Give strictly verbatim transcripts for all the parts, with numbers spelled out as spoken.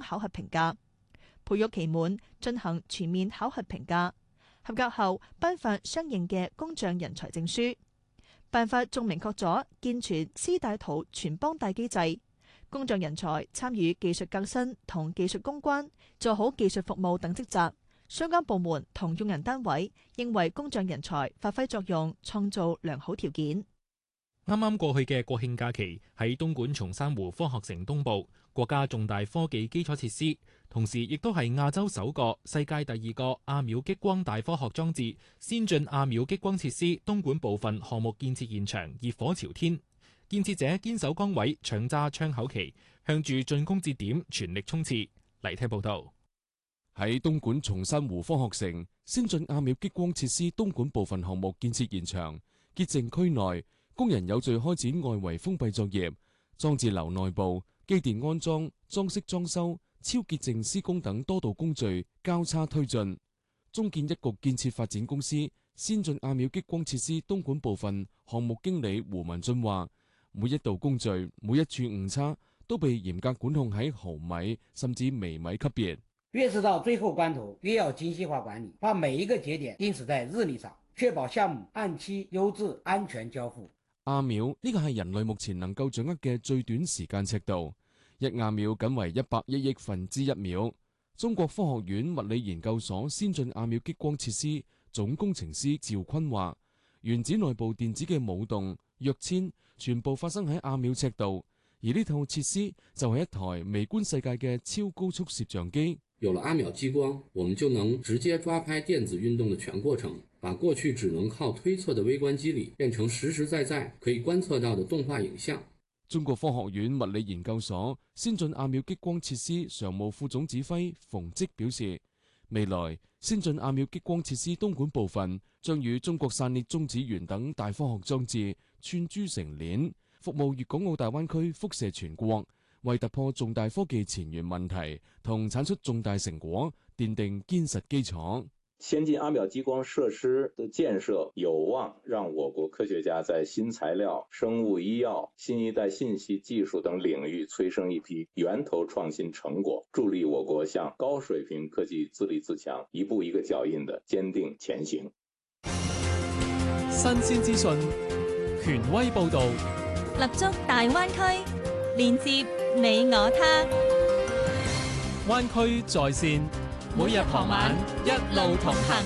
考核評價。培育期滿進行全面考核評價，合格後頒發相應嘅工匠人才證書。辦法仲明確咗健全斯大圖全幫帶機制，工匠人才參與技術革新同技術攻關，做好技術服務等職責。相關部門同用人單位應為工匠人才發揮作用創造良好條件。 啱啱過去嘅國慶假期，喺東莞松山湖科學城東部，國家重大科技基礎設施，同時亦都係亞洲首個、世界第二個亞秒激光大科學裝置先進亞秒激光設施東莞部分項目建設現場熱火朝天，建設者堅守崗位，搶揸窗口期，向住進攻節點全力衝刺。嚟聽報道。 喺東莞松山湖科學城先進亞秒激光設施東莞部分項目建設現場潔淨區內，工人有序開展外圍封閉作業，裝置樓內部、機電安裝、裝飾裝修、超潔淨施工等多道工序交叉推進。中建一局建設發展公司先進亞秒激光設施東莞部分項目經理胡文俊話，每一道工序、每一處誤差都被嚴格管控喺毫米甚至微米級別。 越是到最後關頭，越要精細化管理，把每一個節點定死在日曆上，確保項目按期、優質、安全交付。 亞秒呢個係人類目前能夠掌握嘅最短時間尺度，一亞秒僅為一百一億分之一秒。中國科學院物理研究所先進亞秒激光設施總工程師趙坤話，原子內部電子嘅舞動、躍遷全部發生喺亞秒尺度，而呢套設施就係一台微觀世界嘅超高速攝像機。 有了亞秒激光，我們就能直接抓拍電子運動的全過程，把過去只能靠推測的微觀機理變成實實在在可以觀測到的動畫影像。 中國科學院物理研究所先進亞秒激光設施常務副總指揮馮積表示，未來先進亞秒激光設施東莞部分將與中國散裂中子源等大科學裝置串珠成鏈，服務粵港澳大灣區輻射全國，為突破重大科技前沿問題同產出重大成果奠定堅實基礎。 先進亞秒激光設施的建設有望讓我國科學家在新材料、生物醫藥、新一代信息技術等領域催生一批源頭創新成果，助力我國向高水平科技自立自強一步一個腳印的堅定前行。 新鮮資訊，權威報導， 立足大灣區，連接你我他。 灣區在線，每日傍晚一路同行。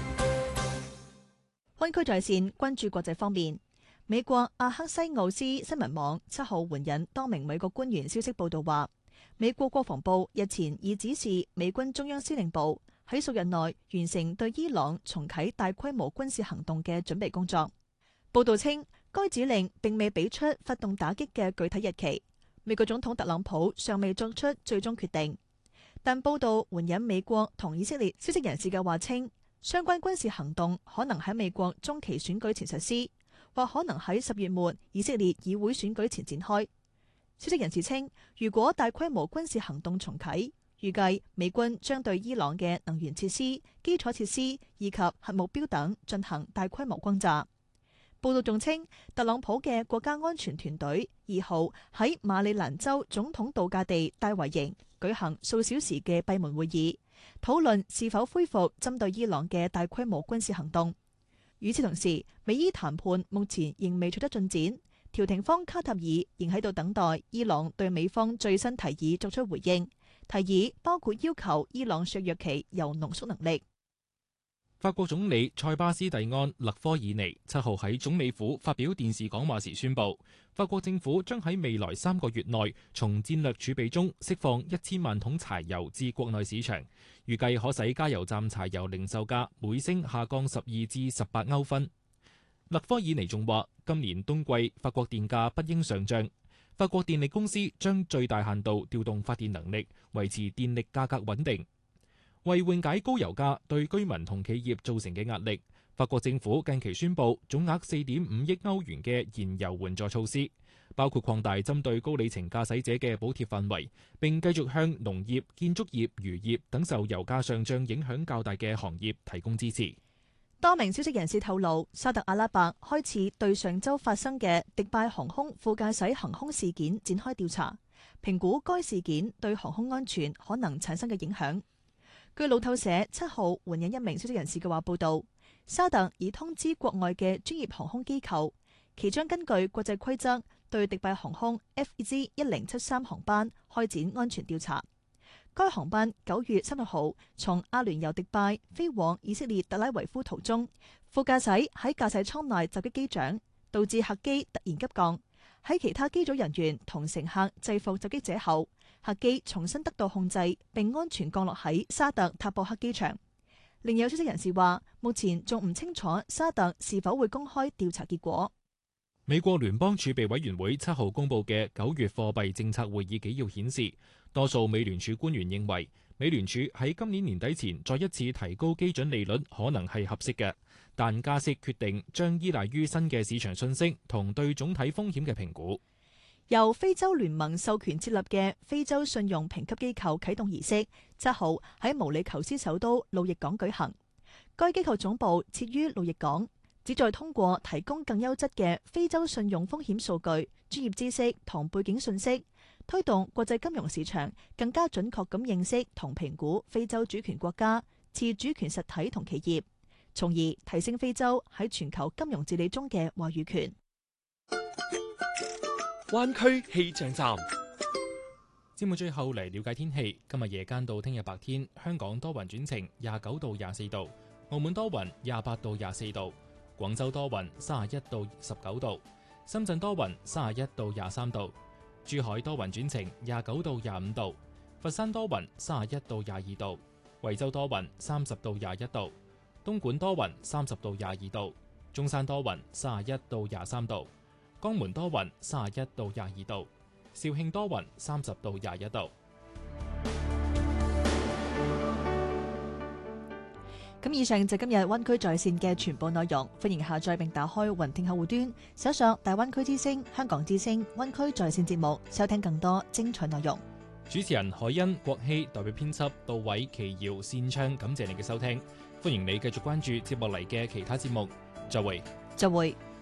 灣區在線關注國際方面，美國阿克西奧斯新聞網七號援引多名美國官員消息報道話，美國國防部日前已指示美軍中央司令部喺數日內完成對伊朗重啟大規模軍事行動嘅準備工作。報道稱，該指令並未俾出發動打擊嘅具體日期，美國總統特朗普尚未作出最終決定。但報道援引美國同以色列消息人士嘅話稱，相關軍事行動可能喺美國中期選舉前實施，或可能喺十月末以色列議會選舉前展開。消息人士稱，如果大規模軍事行動重啟，預計美軍將對伊朗嘅能源設施、基礎設施以及核目標等進行大規模轟炸。報道仲稱，特朗普嘅國家安全團隊二號喺馬里蘭州總統度假地戴維營舉行數小時嘅閉門會議，討論是否恢復針對伊朗嘅大規模軍事行動。與此同時，美伊談判目前仍未取得進展，調停方卡塔爾仍喺度等待伊朗對美方最新提議作出回應，提議包括要求伊朗削弱其鈾濃縮能力。 法國總理塞巴斯蒂安勒科爾尼七號喺總理府發表電視講話時宣布，法國政府將喺未來三個月內從戰略儲備中釋放一千萬桶柴油至國內市場，預計可使加油站柴油零售價每升下降十二至十八歐分。勒科爾尼仲話，今年冬季法國電價不應上漲，法國電力公司將最大限度調動發電能力，維持電力價格穩定。為緩解高油價對居民同企業造成嘅壓力，法國政府近期宣布總額四點五億歐元嘅燃油援助措施，包括擴大針對高里程駕駛者嘅補貼範圍，並繼續向農業、建築業、漁業等受油價上漲影響較大嘅行業提供支持。 多名消息人士透露，沙特阿拉伯開始對上週發生嘅迪拜航空副駕駛行兇事件展開調查， 評估該事件對航空安全可能產生嘅影響。據路透社七號援引一名消息人士嘅話報道，沙特已通知國外嘅專業航空機構，其將根據國際規則對迪拜航空 F Z 一零七三航班開展安全調查。該航班九月三十號從阿聯酋迪拜飛往以色列特拉維夫途中，副駕駛喺駕駛艙內襲擊機長，導致客機突然急降。喺其他機組人員同乘客制服襲擊者後，客機重新得到控制並安全降落喺沙特塔布克機場。另有消息人士話，目前仲唔清楚沙特是否會公開調查結果。 美國聯邦儲備委員會七號公佈嘅九月貨幣政策會議紀要顯示，多數美聯儲官員認為美聯儲喺今年年底前再一次提高基準利率可能係合適嘅，但加息決定將依賴於新嘅市場信息同對總體風險嘅評估。 由非洲聯盟授權設立嘅非洲信用評級機構啟動儀式，七號喺毛里求斯首都路易港舉行。該機構總部設於路易港，旨在通過提供更優質嘅非洲信用風險數據、專業知識同背景信息，推動國際金融市場更加準確咁認識同評估非洲主權國家、次主權實體同企業，從而提升非洲喺全球金融治理中嘅話語權。 灣區氣象站， 節目最後嚟了解天氣。今日夜間到聽日白天，香港多雲轉晴，廿九到廿四度；澳門多雲，廿八到廿四度；廣州多雲，三十一到十九度；深圳多雲，三十一到廿三度；珠海多雲轉晴，廿九到廿五度；佛山多雲，三十一到廿二度；惠州多雲，三十到廿一度；東莞多雲，三十到廿二度；中山多雲，三十一到廿三度；江門多雲，三十一到廿二度；肇慶多雲，三十到廿一度。 咁以上就今日灣區在線嘅全部內容，歡迎下載並打開雲聽客戶端，搜索大灣區之聲、香港之聲、灣區在線節目，收聽更多精彩內容。 主持人海欣、郭希代表編輯杜偉、奇瑤、善昌，感謝你嘅收聽，歡迎你繼續關注接落嚟嘅其他節目，再會。 再會。